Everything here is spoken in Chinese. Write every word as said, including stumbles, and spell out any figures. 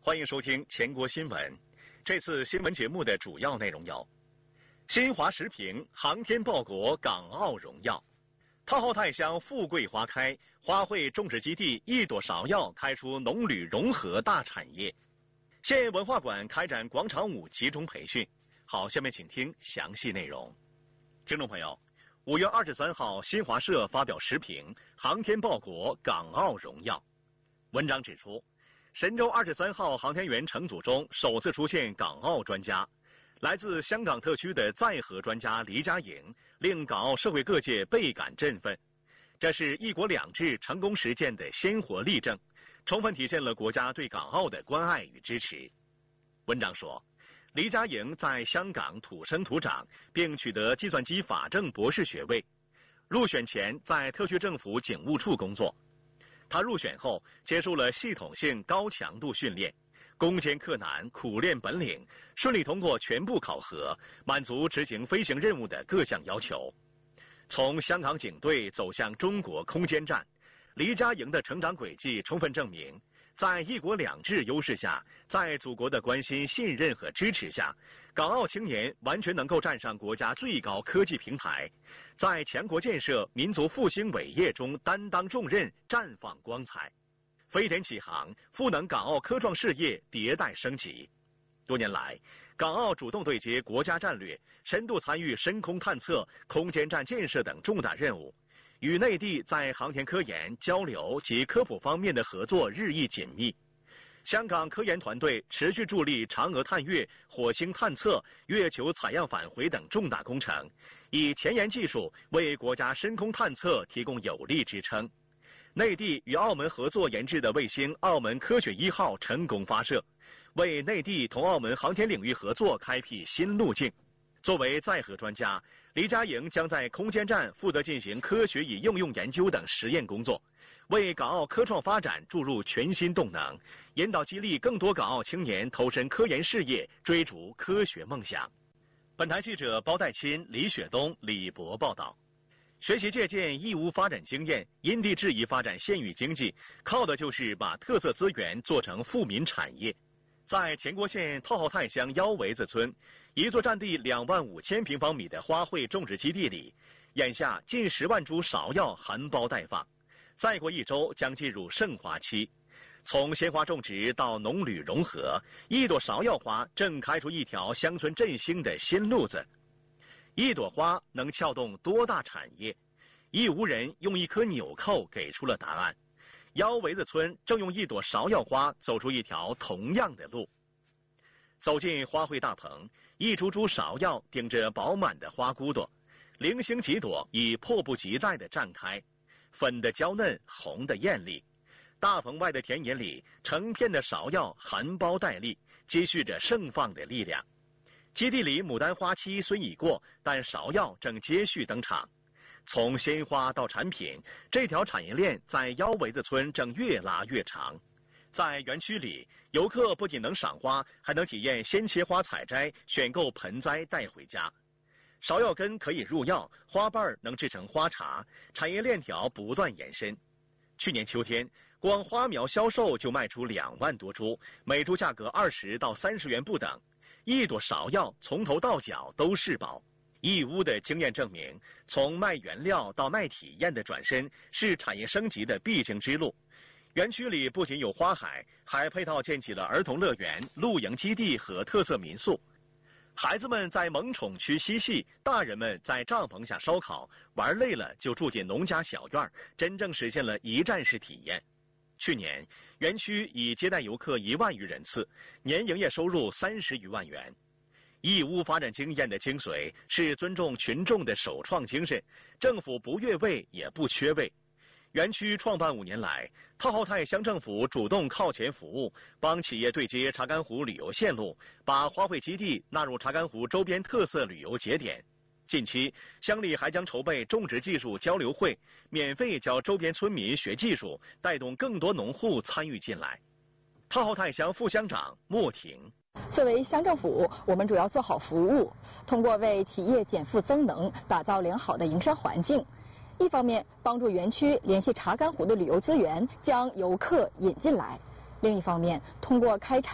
欢迎收听全国新闻。这次新闻节目的主要内容有：新华时评航天报国港澳荣耀，套号泰乡富贵花开，花卉种植基地一朵芍药开出农旅融合大产业。县文化馆开展广场舞集中培训。好，下面请听详细内容。听众朋友，五月二十三号，新华社发表时评航天报国港澳荣耀。文章指出，神舟二十三号航天员乘组中首次出现港澳专家，来自香港特区的载荷专家黎家颖令港澳社会各界倍感振奋。这是一国两制成功实践的鲜活例证，充分体现了国家对港澳的关爱与支持。文章说，黎家颖在香港土生土长，并取得计算机法政博士学位。入选前在特区政府警务处工作。他入选后接受了系统性高强度训练，攻坚克难，苦练本领，顺利通过全部考核，满足执行飞行任务的各项要求。从香港警队走向中国空间站，黎家颖的成长轨迹充分证明，在一国两制优势下，在祖国的关心、信任和支持下，港澳青年完全能够站上国家最高科技平台，在强国建设、民族复兴伟业中担当重任，绽放光彩，飞天起航，赋能港澳科创事业迭代升级。多年来，港澳主动对接国家战略，深度参与深空探测、空间站建设等重大任务，与内地在航天科研、交流及科普方面的合作日益紧密。香港科研团队持续助力嫦娥探月、火星探测、月球采样返回等重大工程，以前沿技术为国家深空探测提供有力支撑。内地与澳门合作研制的卫星澳门科学一号成功发射，为内地同澳门航天领域合作开辟新路径。作为载荷专家，黎家颖将在空间站负责进行科学与应用研究等实验工作，为港澳科创发展注入全新动能，引导激励更多港澳青年投身科研事业，追逐科学梦想。本台记者包代钦、李雪东、李博报道。学习借鉴义乌发展经验，因地制宜发展县域经济，靠的就是把特色资源做成富民产业。在乾国县套号泰乡腰围子村，一座占地两万五千平方米的花卉种植基地里，眼下近十万株芍药含苞待放，再过一周将进入盛花期。从鲜花种植到农旅融合，一朵芍药花正开出一条乡村振兴的新路子。一朵花能撬动多大产业？义乌人用一颗纽扣给出了答案。腰围子村正用一朵芍药花走出一条同样的路。走进花卉大棚，一株株芍药顶着饱满的花骨朵，零星几朵已迫不及待地绽开，粉的娇嫩，红的艳丽。大棚外的田野里，成片的芍药含苞待立，积蓄着盛放的力量。基地里牡丹花期虽已过，但芍药正接续登场。从鲜花到产品，这条产业链在腰围子村正越拉越长。在园区里，游客不仅能赏花，还能体验鲜切花采摘，选购盆栽带回家。芍药根可以入药，花瓣能制成花茶，产业链条不断延伸。去年秋天，光花苗销售就卖出两万多株，每株价格二十到三十元不等。一朵芍药从头到脚都是宝。义乌的经验证明，从卖原料到卖体验的转身是产业升级的必经之路。园区里不仅有花海，还配套建起了儿童乐园、露营基地和特色民宿。孩子们在萌宠区嬉戏，大人们在帐篷下烧烤，玩累了就住进农家小院，真正实现了一站式体验。去年，园区已接待游客一万余人次，年营业收入三十余万元。义乌发展经验的精髓是尊重群众的首创精神，政府不越位也不缺位。园区创办五年来，套号泰乡政府主动靠前服务，帮企业对接查干湖旅游线路，把花卉基地纳入查干湖周边特色旅游节点。近期，乡里还将筹备种植技术交流会，免费教周边村民学技术，带动更多农户参与进来。套号泰乡副乡长莫婷， 作为乡政府，我们主要做好服务，通过为企业减负增能，打造良好的营商环境。一方面帮助园区联系查干湖的旅游资源，将游客引进来；另一方面，通过开展